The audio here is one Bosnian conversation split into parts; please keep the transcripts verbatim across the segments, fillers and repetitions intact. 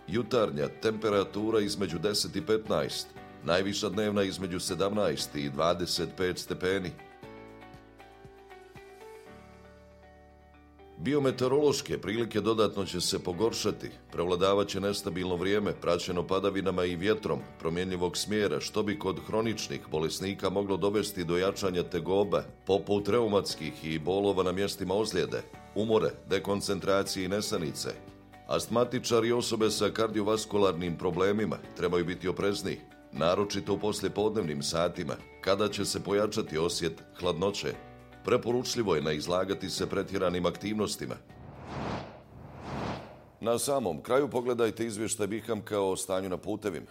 Jutarnja temperatura između deset i petnaest, najviša dnevna između sedamnaest i dvadeset pet stepeni. Biometeorološke prilike dodatno će se pogoršati, prevladavat će nestabilno vrijeme, praćeno padavinama i vjetrom promjenjivog smjera, što bi kod hroničnih bolesnika moglo dovesti do jačanja tegoba, poput reumatskih i bolova na mjestima ozljede, umore, dekoncentracije i nesanice. Astmatičari i osobe sa kardiovaskularnim problemima trebaju biti oprezniji, naročito u poslijepodnevnim satima, kada će se pojačati osjet hladnoće. Preporučljivo je ne izlagati se pretjeranim aktivnostima. Na samom kraju pogledajte izvještaj Bihamka o stanju na putevima.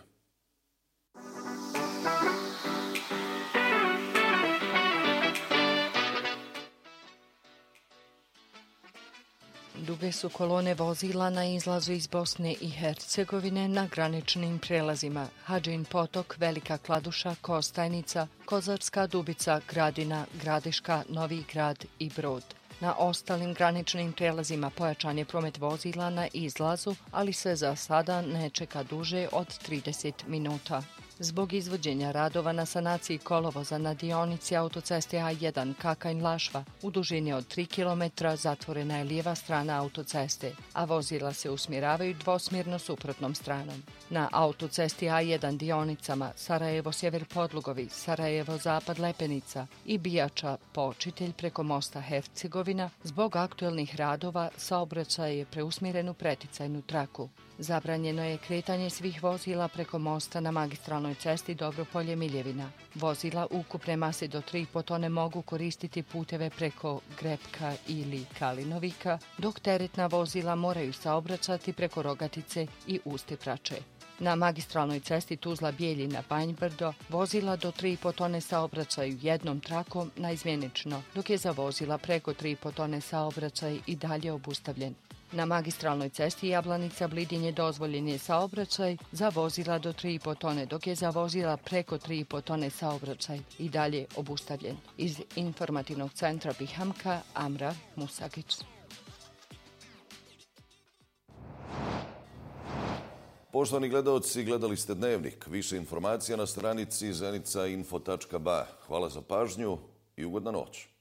Duge su kolone vozila na izlazu iz Bosne i Hercegovine na graničnim prelazima Hadžin potok, Velika Kladuša, Kostajnica, Kozarska Dubica, Gradina, Gradiška, Novi Grad i Brod. Na ostalim graničnim prelazima pojačan je promet vozila na izlazu, ali se za sada ne čeka duže od trideset minuta. Zbog izvođenja radova na sanaciji kolovoza na dionici autoceste A jedan Kakanj-Lašva u dužini od tri kilometra zatvorena je lijeva strana autoceste, a vozila se usmjeravaju dvosmjerno suprotnom stranom. Na autocesti A jedan dionicama Sarajevo-Sjever Podlugovi, Sarajevo-Zapad Lepenica i Bijača Počitelj preko mosta Hercegovina zbog aktuelnih radova saobraćaj je preusmjeren u preticajnu traku. Zabranjeno je kretanje svih vozila preko mosta na magistralnoj cesti Dobropolje-Miljevina. Vozila ukupne mase do tri i po tone mogu koristiti puteve preko Grepka ili Kalinovika, dok teretna vozila moraju saobraćati preko Rogatice i Uste Prače. Na magistralnoj cesti Tuzla-Bijeljina Banjbrdo vozila do tri i po tone saobraćaju jednom trakom naizmjenično, dok je za vozila preko tri i po tone saobraćaj i dalje obustavljen. Na magistralnoj cesti Jablanica-Blidinje dozvoljen je saobraćaj za vozila do tri i po tone, dok je za vozila preko tri i po tone saobraćaj i dalje obustavljen. Iz informativnog centra Bihamka, Amra Musagić. Poštovani gledaoci, gledali ste Dnevnik. Više informacija na stranici zenica info tačka ba. Hvala za pažnju i ugodna noć.